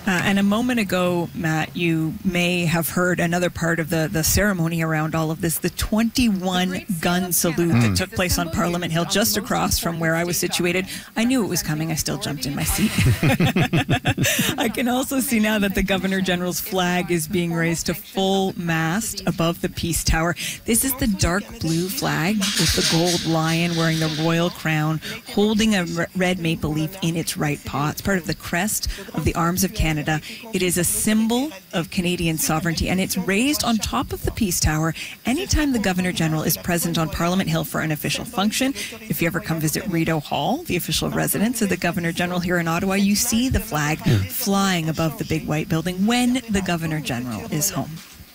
And a moment ago, Matt, you may have heard another part of the ceremony around all of this, the 21-gun salute that took place on Parliament Hill, just across from where I was situated. I knew it was coming. I still jumped in my seat. I can also see now that the Governor General's flag is being raised to full mast above the Peace Tower. This is the dark blue flag with the gold lion wearing the royal crown, holding a red maple leaf in its right paw. It's part of the crest of the Arms of Canada. It is a symbol of Canadian sovereignty, and it's raised on top of the Peace Tower anytime the Governor General is present on Parliament Hill for an official function. If you ever come visit Rideau Hall, the official residence of the Governor General here in Ottawa, you see the flag flying above the big white building when the Governor General is home.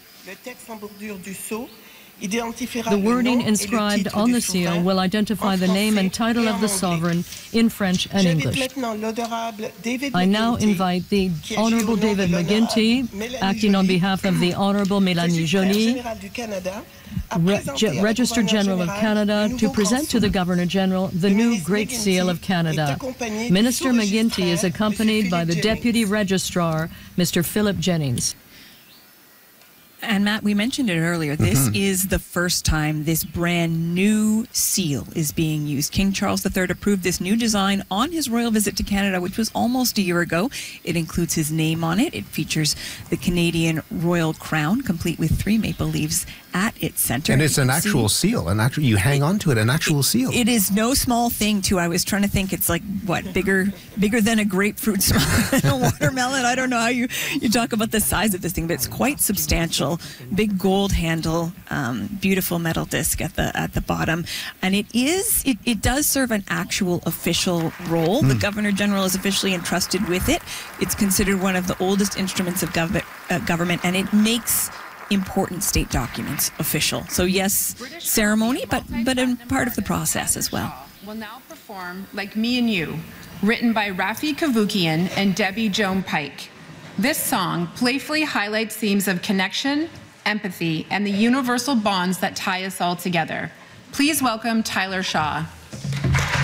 The wording inscribed on the seal will identify the name and title of the sovereign in French and English. I now invite the Honourable David McGuinty, acting on behalf of the Honourable Mélanie Joly, Register General of Canada, to present to the Governor General the new Great Seal of Canada. Minister McGuinty is accompanied by the Deputy Registrar, Mr. Philip Jennings. And Matt, we mentioned it earlier. This is the first time this brand new seal is being used. King Charles III approved this new design on his royal visit to Canada, which was almost a year ago. It includes his name on it. It features the Canadian royal crown, complete with 3 maple leaves at its center. And it's an actual seal. You hang on to it, an actual seal. It is no small thing, too. I was trying to think, it's like, what, bigger than a grapefruit, smaller than a watermelon? I don't know how you talk about the size of this thing, but it's quite substantial. Big gold handle, beautiful metal disc at the bottom, and it does serve an actual official role. The Governor General is officially entrusted with it. It's considered one of the oldest instruments of government, and it makes important state documents official. So yes, ceremony, but a part of the process as well. Will now perform Like Me and You, written by Rafi Kavukian and Debbie Joan Pike. This song playfully highlights themes of connection, empathy, and the universal bonds that tie us all together. Please welcome Tyler Shaw.